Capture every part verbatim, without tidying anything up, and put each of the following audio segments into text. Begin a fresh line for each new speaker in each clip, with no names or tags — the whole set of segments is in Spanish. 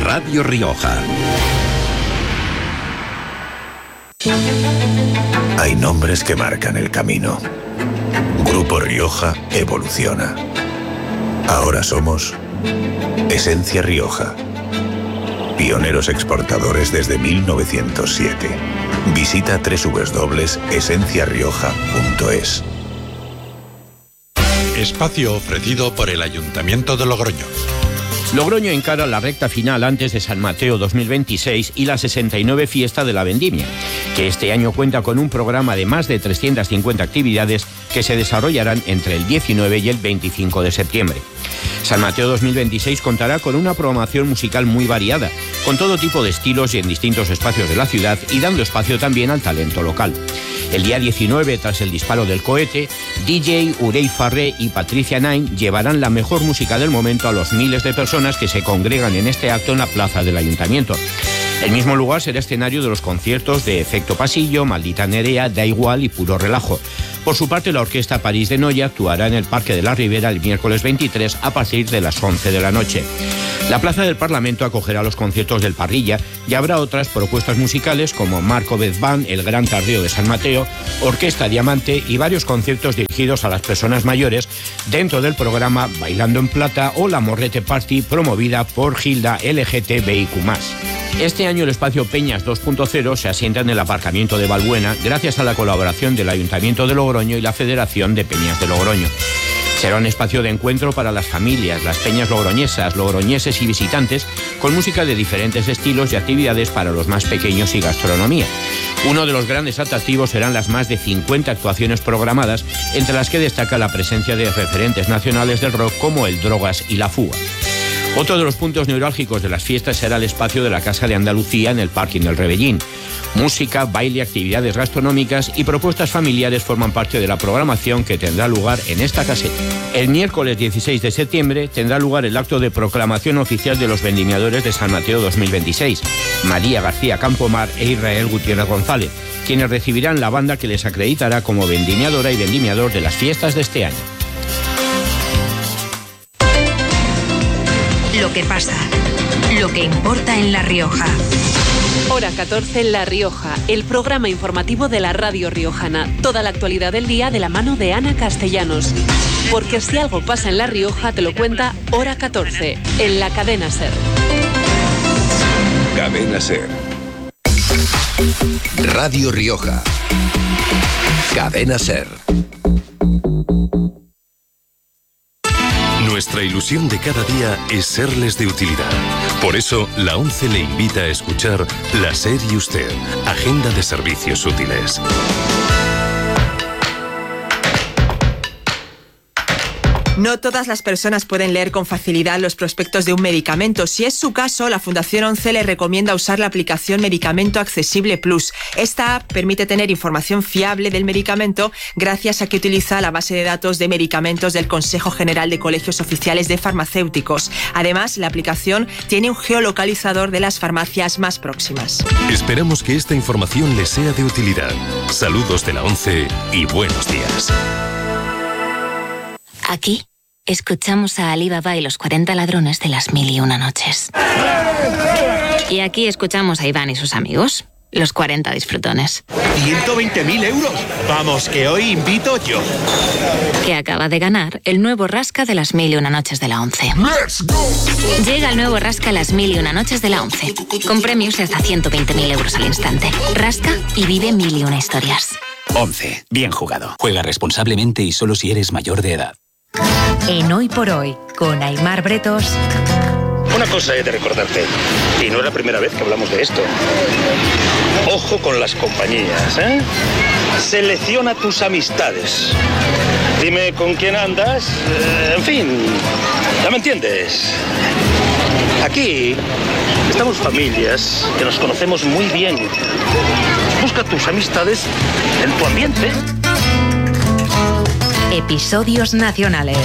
Radio Rioja.
Hay nombres que marcan el camino. Grupo Rioja evoluciona. Ahora somos Esencia Rioja. Pioneros exportadores desde mil novecientos siete. Visita doble u doble u doble u punto esencia rioja punto es.
Espacio ofrecido por el Ayuntamiento de Logroño.
Logroño encara la recta final antes de San Mateo dos mil veintiséis y la sesenta y nueve Fiesta de la Vendimia, que este año cuenta con un programa de más de trescientas cincuenta actividades que se desarrollarán entre el diecinueve y el veinticinco de septiembre. San Mateo dos mil veintiséis contará con una programación musical muy variada, con todo tipo de estilos y en distintos espacios de la ciudad y dando espacio también al talento local. El día diecinueve, tras el disparo del cohete, D J Urey Farré y Patricia Nine llevarán la mejor música del momento a los miles de personas que se congregan en este acto en la plaza del Ayuntamiento. El mismo lugar será escenario de los conciertos de Efecto Pasillo, Maldita Nerea, Da Igual y Puro Relajo. Por su parte, la Orquesta París de Noya actuará en el Parque de la Ribera el miércoles veintitrés a partir de las once de la noche. La Plaza del Parlamento acogerá los conciertos del Parrilla y habrá otras propuestas musicales como Marco Bez Band, El Gran Tardeo de San Mateo, Orquesta Diamante y varios conciertos dirigidos a las personas mayores dentro del programa Bailando en Plata o la Morrete Party promovida por Gilda L G T B I Q más. Este año el espacio Peñas dos punto cero se asienta en el aparcamiento de Balbuena gracias a la colaboración del Ayuntamiento de Logroño y la Federación de Peñas de Logroño. Será un espacio de encuentro para las familias, las peñas logroñesas, logroñeses y visitantes, con música de diferentes estilos y actividades para los más pequeños y gastronomía. Uno de los grandes atractivos serán las más de cincuenta actuaciones programadas, entre las que destaca la presencia de referentes nacionales del rock como el Drogas y La Fuga. Otro de los puntos neurálgicos de las fiestas será el espacio de la Casa de Andalucía en el Parking del Rebellín. Música, baile, actividades gastronómicas y propuestas familiares forman parte de la programación que tendrá lugar en esta caseta. El miércoles dieciséis de septiembre tendrá lugar el acto de proclamación oficial de los vendimiadores de San Mateo dos mil veintiséis, María García Campomar e Israel Gutiérrez González, quienes recibirán la banda que les acreditará como vendimiadora y vendimiador de las fiestas de este año.
Lo que pasa, lo que importa en La Rioja.
Hora catorce en La Rioja, el programa informativo de la radio riojana. Toda la actualidad del día de la mano de Ana Castellanos. Porque si algo pasa en La Rioja, te lo cuenta Hora catorce, en la cadena SER.
Cadena SER. Radio Rioja. Cadena SER.
Nuestra ilusión de cada día es serles de utilidad. Por eso, la ONCE le invita a escuchar La SER y Usted, Agenda de Servicios Útiles.
No todas las personas pueden leer con facilidad los prospectos de un medicamento. Si es su caso, la Fundación ONCE le recomienda usar la aplicación Medicamento Accesible Plus. Esta app permite tener información fiable del medicamento gracias a que utiliza la base de datos de medicamentos del Consejo General de Colegios Oficiales de Farmacéuticos. Además, la aplicación tiene un geolocalizador de las farmacias más próximas.
Esperamos que esta información les sea de utilidad. Saludos de la ONCE y buenos días.
Aquí escuchamos a Ali Baba y los cuarenta ladrones de las mil y una noches. Y aquí escuchamos a Iván y sus amigos, los cuarenta disfrutones.
ciento veinte mil euros. Vamos, que hoy invito yo.
Que acaba de ganar el nuevo Rasca de las mil y una noches de la ONCE.
¡Let's go!
Llega el nuevo Rasca las mil y una noches de la ONCE, con premios de hasta ciento veinte mil euros al instante. Rasca y vive mil y una historias.
ONCE. Bien jugado. Juega responsablemente y solo si eres mayor de edad.
En Hoy por Hoy, con Aimar Bretos.
Una cosa he de recordarte, y no es la primera vez que hablamos de esto. Ojo con las compañías, ¿eh? Selecciona tus amistades. Dime con quién andas. Eh, en fin, ya me entiendes. Aquí estamos familias que nos conocemos muy bien. Busca tus amistades en tu ambiente.
Episodios nacionales.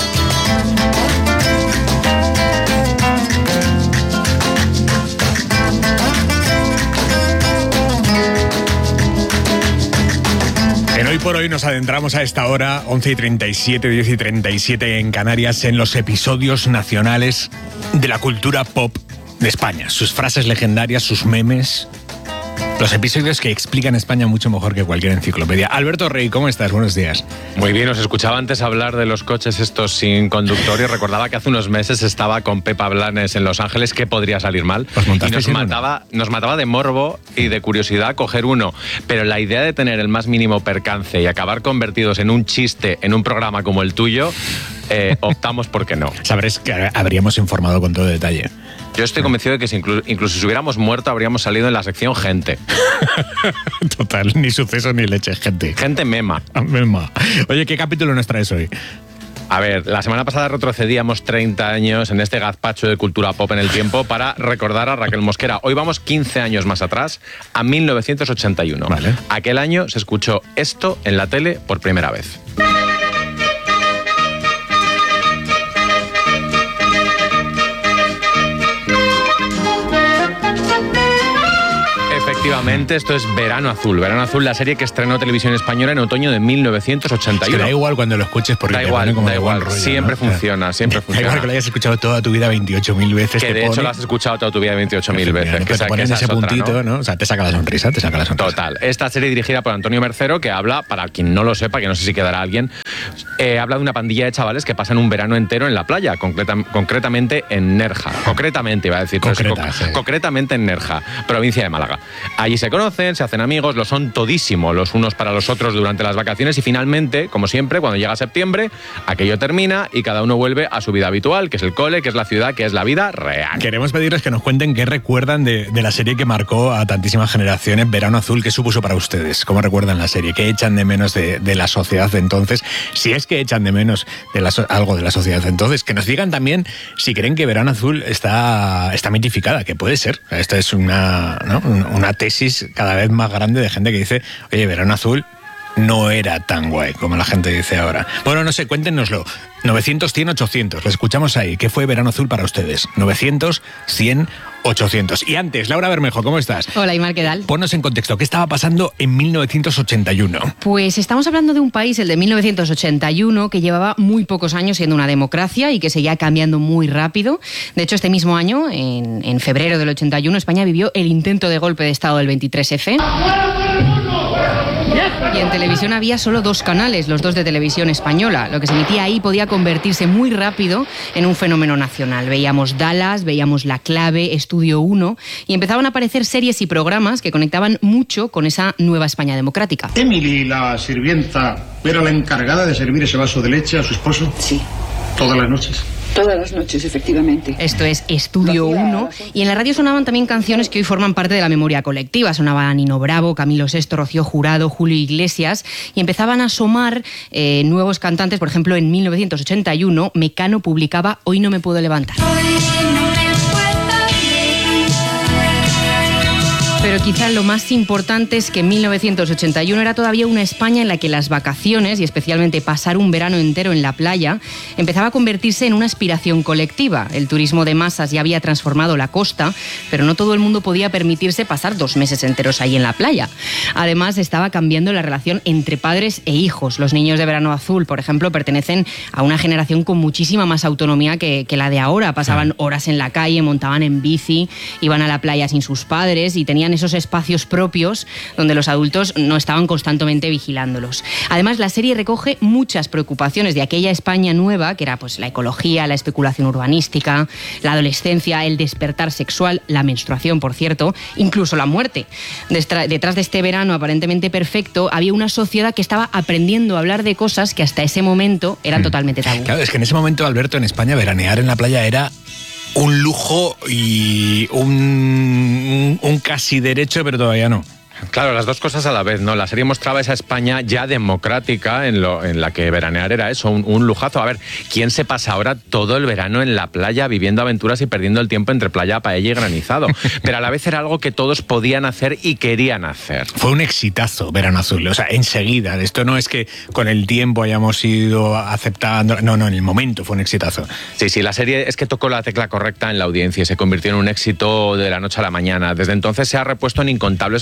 En Hoy por Hoy nos adentramos a esta hora, once y treinta y siete, diez y treinta y siete en Canarias, en los episodios nacionales de la cultura pop de España, sus frases legendarias, sus memes, los episodios que explican España mucho mejor que cualquier enciclopedia. Alberto Rey, ¿cómo estás? Buenos días.
Muy bien, os escuchaba antes hablar de los coches estos sin conductor y recordaba que hace unos meses estaba con Pepa Blanes en Los Ángeles, ¿qué podría salir mal? Y nos mataba, nos mataba de morbo y de curiosidad coger uno, pero la idea de tener el más mínimo percance y acabar convertidos en un chiste en un programa como el tuyo, eh, optamos por que no.
Sabrás que habríamos informado con todo detalle.
Yo estoy convencido de que si incluso, incluso si hubiéramos muerto habríamos salido en la sección gente.
Total, ni suceso ni leche, gente.
Gente mema.
Mema. Oye, ¿qué capítulo nos traes hoy?
A ver, la semana pasada retrocedíamos treinta años en este gazpacho de cultura pop en el tiempo para recordar a Raquel Mosquera. Hoy vamos quince años más atrás, a mil novecientos ochenta y uno.
Vale.
Aquel año se escuchó esto en la tele por primera vez. Efectivamente, esto es Verano Azul. Verano Azul, la serie que estrenó Televisión Española en otoño de mil novecientos ochenta y uno.
Es que da igual cuando lo escuches porque
da igual,
como
da igual.
rollo,
siempre
¿no?
funciona, siempre
da
funciona.
Da igual que lo hayas escuchado toda tu vida veintiocho mil veces.
Que de hecho
pone...
lo has escuchado toda tu vida veintiocho mil veces.
Que
que
te ponen ese puntito,
otra, ¿no?
¿no? O sea, te saca la sonrisa, te saca la sonrisa.
Total. Esta serie dirigida por Antonio Mercero, que habla, para quien no lo sepa, que no sé si quedará alguien, eh, habla de una pandilla de chavales que pasan un verano entero en la playa, concreta, concretamente en Nerja. Concretamente, iba a decir.
Concreta,
co
sí.
Concretamente en Nerja, provincia de Málaga. Allí se conocen, se hacen amigos, lo son todísimo los unos para los otros durante las vacaciones y finalmente, como siempre, cuando llega septiembre, aquello termina y cada uno vuelve a su vida habitual, que es el cole, que es la ciudad, que es la vida real.
Queremos pedirles que nos cuenten qué recuerdan de, de la serie que marcó a tantísimas generaciones, Verano Azul. ¿Qué supuso para ustedes? ¿Cómo recuerdan la serie? ¿Qué echan de menos de, de la sociedad de entonces? Si es que echan de menos de la, algo de la sociedad de entonces, que nos digan también si creen que Verano Azul está, está mitificada, que puede ser. Esta es una, ¿no? una tesis cada vez más grande de gente que dice, oye, Verano Azul no era tan guay como la gente dice ahora. Bueno, no sé, cuéntenoslo. novecientos, cien, ochocientos. Lo escuchamos ahí. ¿Qué fue Verano Azul para ustedes? novecientos, cien, ochocientos. Y antes, Laura Bermejo, ¿cómo estás?
Hola, Aimar, ¿qué tal?
Ponnos en contexto. ¿Qué estaba pasando en mil novecientos ochenta y uno?
Pues estamos hablando de un país, el de mil novecientos ochenta y uno, que llevaba muy pocos años siendo una democracia y que seguía cambiando muy rápido. De hecho, este mismo año, en, en febrero del ochenta y uno, España vivió el intento de golpe de Estado del veintitrés efe. Y en televisión había solo dos canales, los dos de Televisión Española. Lo que se emitía ahí podía convertirse muy rápido en un fenómeno nacional. Veíamos Dallas, veíamos La Clave, Estudio uno, y empezaban a aparecer series y programas que conectaban mucho con esa nueva España democrática.
¿Emily, la sirvienta, era la encargada de servir ese vaso de leche a su esposo?
Sí.
¿Todas las noches?
Todas las noches, efectivamente.
Esto es Estudio uno. Y en la radio sonaban también canciones que hoy forman parte de la memoria colectiva. Sonaban Nino Bravo, Camilo Sesto, Rocío Jurado, Julio Iglesias. Y empezaban a asomar eh, nuevos cantantes. Por ejemplo, en mil novecientos ochenta y uno, Mecano publicaba Hoy no me puedo levantar. Pero quizá lo más importante es que en mil novecientos ochenta y uno era todavía una España en la que las vacaciones, y especialmente pasar un verano entero en la playa, empezaba a convertirse en una aspiración colectiva. El turismo de masas ya había transformado la costa, pero no todo el mundo podía permitirse pasar dos meses enteros ahí en la playa. Además, estaba cambiando la relación entre padres e hijos. Los niños de Verano Azul, por ejemplo, pertenecen a una generación con muchísima más autonomía que, que la de ahora. Pasaban horas en la calle, montaban en bici, iban a la playa sin sus padres y tenían esos espacios propios donde los adultos no estaban constantemente vigilándolos. Además, la serie recoge muchas preocupaciones de aquella España nueva, que era pues la ecología, la especulación urbanística, la adolescencia, el despertar sexual, la menstruación, por cierto, incluso la muerte. Detrás de este verano aparentemente perfecto, había una sociedad que estaba aprendiendo a hablar de cosas que hasta ese momento eran mm. totalmente tabú.
Claro, es que en ese momento, Alberto, en España, veranear en la playa era un lujo y un, un, un casi derecho, pero todavía no.
Claro, las dos cosas a la vez, ¿no? La serie mostraba esa España ya democrática en, lo, en la que veranear era eso, un, un lujazo. A ver, ¿quién se pasa ahora todo el verano en la playa viviendo aventuras y perdiendo el tiempo entre playa, paella y granizado? Pero a la vez era algo que todos podían hacer y querían hacer.
Fue un exitazo Verano Azul, o sea, enseguida. Esto no es que con el tiempo hayamos ido aceptando, no, no, en el momento fue un exitazo.
Sí, sí, la serie es que tocó la tecla correcta en la audiencia y se convirtió en un éxito de la noche a la mañana. Desde entonces se ha repuesto en incontables ocasiones,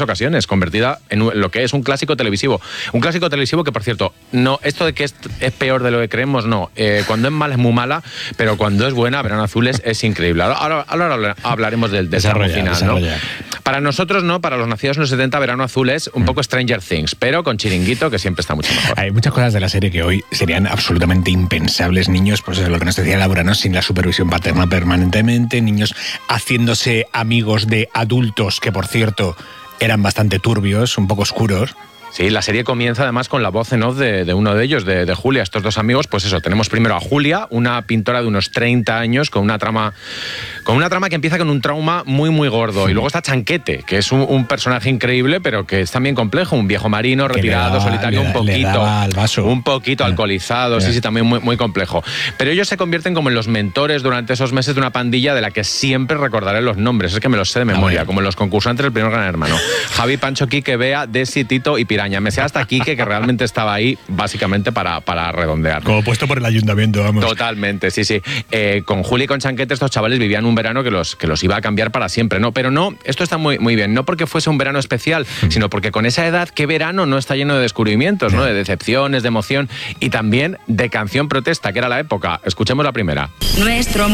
convertida en lo que es un clásico televisivo. Un clásico televisivo que, por cierto, no, esto de que es, es peor de lo que creemos, no. Eh, cuando es mala es muy mala, pero cuando es buena, Verano Azul es, es increíble. Ahora, ahora hablaremos del desarrollo final, desarrolla. ¿no? Para nosotros no, para los nacidos en los setenta, Verano Azul es un poco Stranger Things, pero con Chiringuito, que siempre está mucho mejor.
Hay muchas cosas de la serie que hoy serían absolutamente impensables. Niños, pues eso es lo que nos decía Laura, ¿no? Sin la supervisión paterna permanentemente, niños haciéndose amigos de adultos que, por cierto, eran bastante turbios, un poco oscuros.
Sí, la serie comienza además con la voz en off de, de uno de ellos, de, de Julia. Estos dos amigos, pues eso, tenemos primero a Julia, una pintora de unos treinta años con una trama con una trama que empieza con un trauma muy, muy gordo. Y luego está Chanquete, que es un, un personaje increíble, pero que es también complejo. Un viejo marino, retirado, daba, solitario, le, un poquito,
al vaso.
un poquito sí. alcoholizado. Sí. sí, sí, también muy, muy complejo. Pero ellos se convierten como en los mentores durante esos meses de una pandilla de la que siempre recordaré los nombres. Es que me los sé de memoria, como los concursantes del primer Gran Hermano. Javi, Pancho, Quique, Bea, Desi, Tito y Piraña. Me sé hasta Quique, que realmente estaba ahí básicamente para, para redondear.
Como puesto por el ayuntamiento, vamos.
Totalmente, sí, sí. Eh, con Juli y con Chanquete estos chavales vivían un verano que los, que los iba a cambiar para siempre, ¿no? Pero no, esto está muy, muy bien, no porque fuese un verano especial, mm. sino porque con esa edad, ¿qué verano no está lleno de descubrimientos, ¿no? De decepciones, de emoción y también de canción protesta, que era la época. Escuchemos la primera.
Nuestro